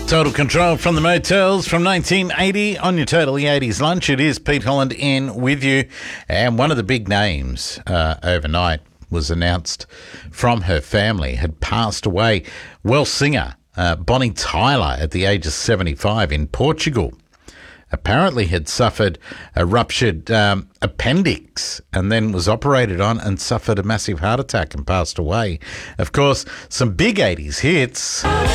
Total Control from the Motels from 1980 on your Totally 80s lunch. It is Pete Holland in with you. And one of the big names overnight was announced from her family had passed away. Welsh singer Bonnie Tyler at the age of 75 in Portugal. Apparently had suffered a ruptured appendix and then was operated on and suffered a massive heart attack and passed away. Of course, some big 80s hits.